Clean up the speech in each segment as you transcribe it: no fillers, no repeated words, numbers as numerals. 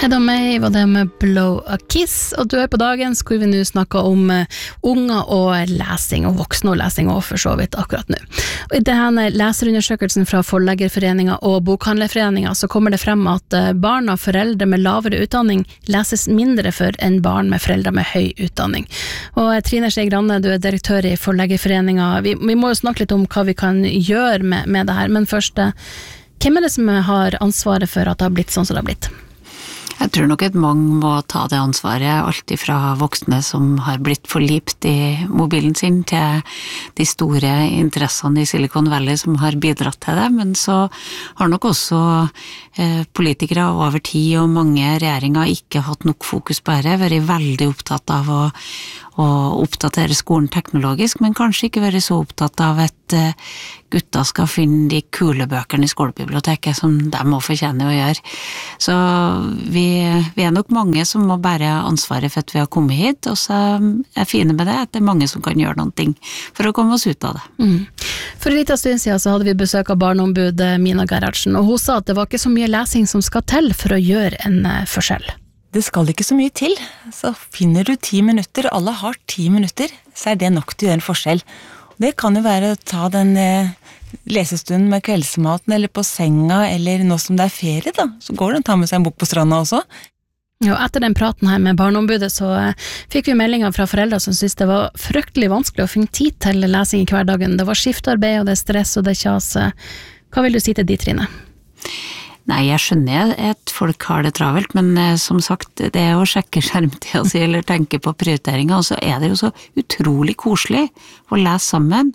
Hedda May var det med Blow a Kiss, og du på dagen hvor vi nå snakker om unger og lesing, og voksne og lesing og for så vidt akkurat nå. Og i denne leserundersøkelsen fra Forleggerforeningen og Bokhandlerforeningen så kommer det frem at barn av foreldre med lavere utdanning leses mindre for enn barn med foreldre med høy utdanning. Og Trine Skei Grande, du direktør i Forleggerforeningen. Vi må jo snakke litt om hva vi kan gjøre med det her, men først, hvem det som har ansvaret for at det har blitt sånn som det har blitt? Jeg tror nok at mange må ta det ansvaret, alt fra voksne som har blitt forlipt i mobilen sin, til de store interessene i Silicon Valley som har bidratt til det, men så har nok også politikere over tid og mange regjeringer ikke hatt nok fokus på det, vært veldig opptatt av å oppdatere skolen teknologisk, men kanskje ikke være så opptatt av at gutta skal finne de kule bøkene i skolebiblioteket som de må fortjene å gjøre. Så vi nok mange som må bære ansvaret for at vi har kommet hit, og så fine med det at det mange som kan gjøre noen ting for å komme oss ut av det. For en liten stund siden så hadde vi besøk av barneombud Mina Gerhardsen, og hun sa at det var ikke så mye lesing som skal til for å gjøre en forskjell. Det skal ikke så mye til, så finner du 10 minutter, alle har 10 minutter, så det nok til å gjøre en forskjell. Det kan jo være å ta den lesestunden med kveldsmaten, eller på senga, eller nå som det ferie da, så går det å ta med seg en bok på stranda også. Ja, etter den praten her med barneombudet så fikk vi meldinger fra foreldre som syntes det var fryktelig vanskelig å finne tid til lesing i hverdagen. Det var skiftarbeid, og det stress, og det kjas. Hva vil du si til de, Trine? Nei, jeg skjønner at folk har det travelt, men som sagt, det å sjekke skjermtida si eller tenke på prioriteringer, og så det jo så utrolig koselig å lese sammen.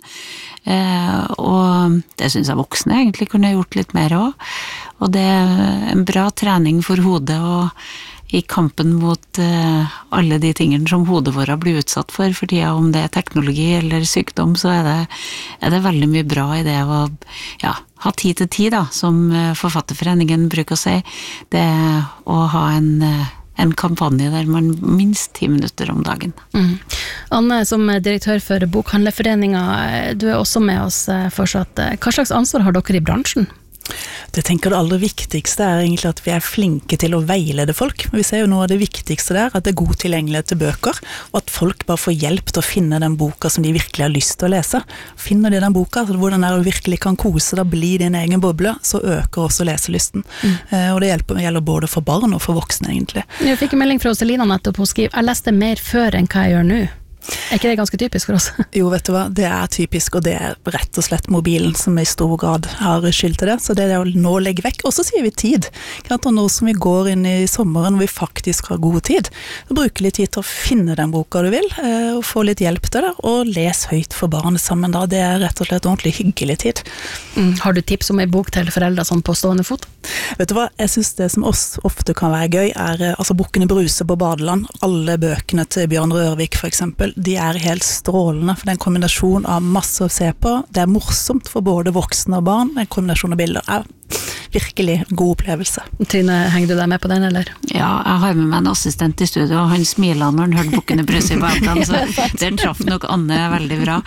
Og det synes jeg voksne egentlig kunne gjort litt mer også. Og det en bra trening for hodet, og i kampen mot alle de tingene som hodet vårt blir utsatt for tida, om det teknologi eller sykdom, så det veldig mye bra i det å ha tid til tid, da, som Forfatterforeningen bruker å si, det å ha en kampanje der man minst 10 minutter om dagen. Anne, som direktør for Bokhandlerforeningen, du også med oss fortsatt. Hva slags ansvar har dere i bransjen? Det tenker det aller viktigste egentlig at vi flinke til å veilede folk. Vi ser jo noe av det viktigste der, at det god tilgjengelighet til bøker, og at folk bare får hjelp til å finne den boka som de virkelig har lyst til å lese. Finner de den boka, hvor den du virkelig kan kose deg, bli din egen boble, så øker også leselysten. Og det gjelder både for barn og for voksne egentlig. Jeg fikk en melding fra Selina nettopp, hun skriver, jeg leste mer før enn hva jeg gjør nå. Ikke det ganske typisk for oss? Jo, vet du hva, det typisk, og det rett og slett mobilen som i stor grad har skyld til det, så det å nå legge vekk, og så sier vi tid. Og nå som vi går inn i sommeren, og vi faktisk har god tid, så bruker litt tid til å finne den boka du vil, og få litt hjelp til det, og les høyt for barnet sammen da, det rett og slett ordentlig hyggelig tid. Har du tips om en bok til foreldre sånn på stående fot? Vet du hva, jeg synes det som også ofte kan være gøy altså Bukkene Bruse på badeland, alle bøkene til Bjørn Rørvik for eksempel, de helt strålende, for det en kombinasjon av masse å se på, det morsomt for både voksne og barn, en kombinasjon av bilder virkelig god opplevelse. Trine, henger du deg med på den, eller? Ja, jeg har med meg en assistent i studio, og han smiler når han hørte Bukkene Bruse i badeland, så den traff nok Anne veldig bra.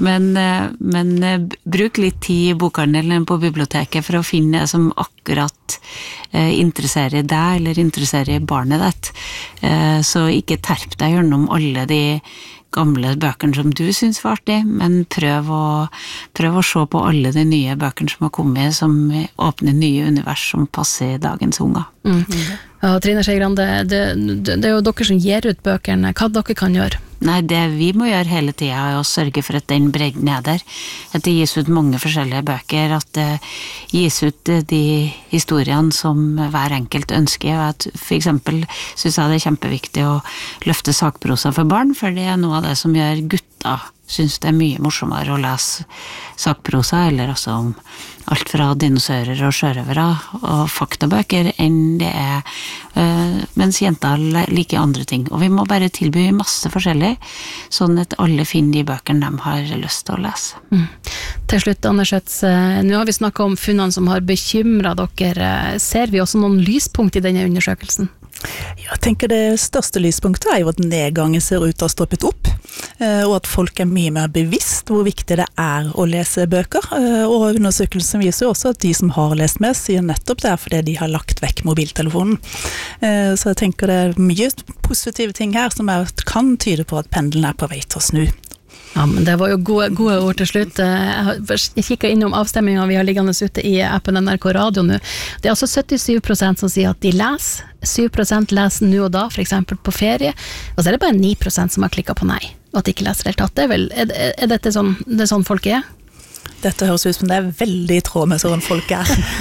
Men bruk litt tid i bokhandelen på biblioteket for å finne det som akkurat interesserer deg, eller interesserer barnet ditt. Så ikke terp deg gjennom alle de gamle bøkene som du synes var artig, men prøv å se på alle de nye bøkene som har kommet, som åpner nye univers som passer dagens unger. Ja, Trine Skei Grande, det jo dere som gir ut bøkene. Hva dere kan gjøre? Nei, det vi må gjøre hele tiden å sørge for at den bredden der, at det gis ut mange forskjellige bøker, at det gis ut de historiene som hver enkelt ønsker, og at for eksempel synes jeg det kjempeviktig å løfte sakprosa for barn, for det noe av det som gjør gutta synes det mye morsommere å lese sakprosa, eller altså om alt fra dinosaurer og sjørøvere og faktabøker enn det mens jenter liker andre ting. Og vi må bare tilby masse forskjellig, sånn at alle finner de bøkene de har lyst til å lese. Til slutt, Anne Schøtz, nå har vi snakket om funnene som har bekymret dere. Ser vi også noen lyspunkt i denne undersøkelsen? Jeg tenker det største lyspunktet jo at nedgangen ser ut til å ha stoppet opp. og at folk mye mer bevisst hvor viktig det å lese bøker, og undersøkelsen viser jo også at de som har lest mest sier nettopp det fordi de har lagt vekk mobiltelefonen. Så jeg tenker det mye positive ting her som kan tyde på at pendelen på vei til å snu. Ja, men det var jo gode ord til slutt. Jeg kikket innom avstemmingen vi har liggende ute i appen NRK Radio nå. Det altså 77% som sier at de leser, 7% leser nå og da, for eksempel på ferie, og så det bare 9% som har klikket på nei, og at de ikke leser helt tatt. Er dette sånn, det er sånn folk er? Dette høres ut som det veldig i tråd med sånn folk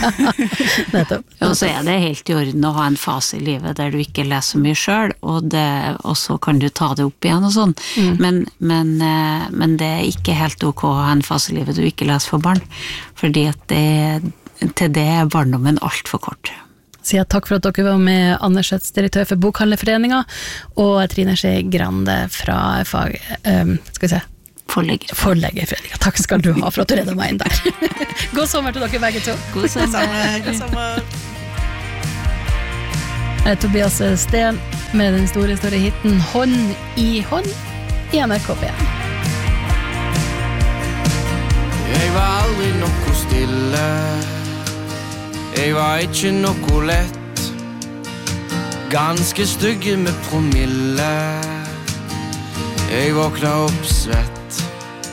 Og så det helt i orden å ha en fase i livet der du ikke leser mye selv, og så kan du ta det opp igjen og sånn. Men det ikke helt ok å ha en fase i livet du ikke leser for barn, fordi at til det barndommen alt for kort. Sier takk for at dere var med, Anders Schøtz, direktør for Bokhandlerforeningen, og Trine Skei Grande fra Forleggerforeningen. Takk skal du ha for at du redde meg inn der. God sommer til dere begge to. God sommer. Tobias Steen med den store hitten Hånd i hånd i NRK P1. Jeg var aldri noe stille, jeg var ikke noe lett, ganske stygge med promille. Jeg våkna opp svett